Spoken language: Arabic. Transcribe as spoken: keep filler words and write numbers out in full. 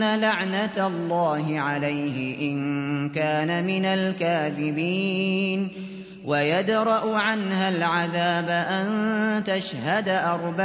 أَنَّ لَعْنَتَ اللَّهِ عَلَيْهِ إِن كَانَ مِنَ الْكَاذِبِينَ وَيَدْرَأُ عَنْهَا الْعَذَابَ أَن تَشْهَدَ أَرْبَعٌ